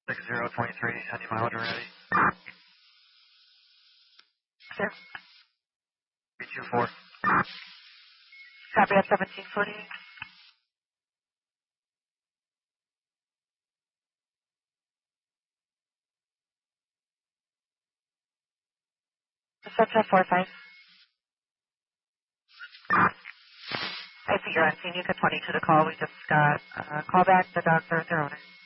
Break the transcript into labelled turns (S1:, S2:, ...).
S1: 6023, sending my order ready.
S2: Sir.
S1: 324.
S2: Copy at 1740. Central 45. I see you're on Scenic at 22 to call. We just got a call back. The dogs are at their owner.